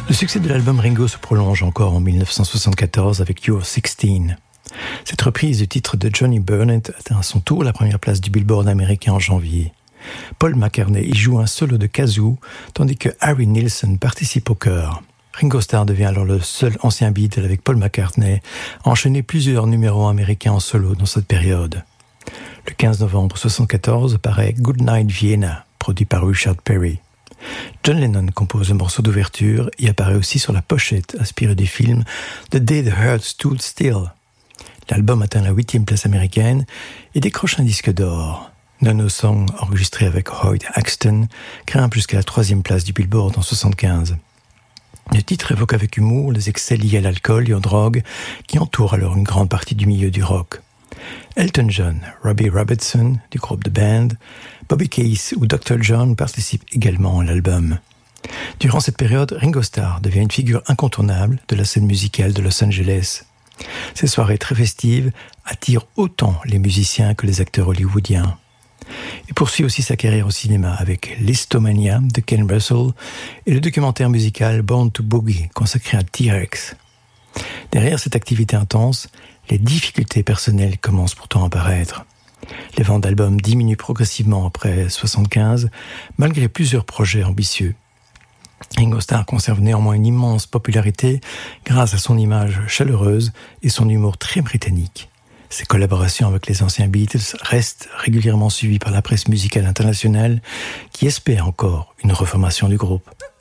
Le succès de l'album Ringo se prolonge encore en 1974 avec You're 16. Cette reprise du titre de Johnny Burnett atteint à son tour la première place du Billboard américain en janvier. Paul McCartney y joue un solo de kazoo, tandis que Harry Nilsson participe au chœur. Ringo Starr devient alors le seul ancien Beatle avec Paul McCartney à enchaîner plusieurs numéros américains en solo dans cette période. Le 15 novembre 1974 paraît Goodnight Vienna, produit par Richard Perry. John Lennon compose le morceau d'ouverture et apparaît aussi sur la pochette inspirée du film The Day the Earth Stood Still. L'album atteint la 8e place américaine et décroche un disque d'or. Nono Song, enregistré avec Hoyt Axton, grimpe jusqu'à la 3e place du Billboard en 1975. Le titre évoque avec humour les excès liés à l'alcool et aux drogues qui entourent alors une grande partie du milieu du rock. Elton John, Robbie Robertson du groupe The Band, Bobby Case ou Dr. John participent également à l'album. Durant cette période, Ringo Starr devient une figure incontournable de la scène musicale de Los Angeles. Ces soirées très festives attirent autant les musiciens que les acteurs hollywoodiens. Il poursuit aussi sa carrière au cinéma avec Listomania de Ken Russell et le documentaire musical Born to Boogie consacré à T-Rex. Derrière cette activité intense, les difficultés personnelles commencent pourtant à apparaître. Les ventes d'albums diminuent progressivement après 1975, malgré plusieurs projets ambitieux. Ringo Starr conserve néanmoins une immense popularité grâce à son image chaleureuse et son humour très britannique. Ses collaborations avec les anciens Beatles restent régulièrement suivies par la presse musicale internationale qui espère encore une reformation du groupe.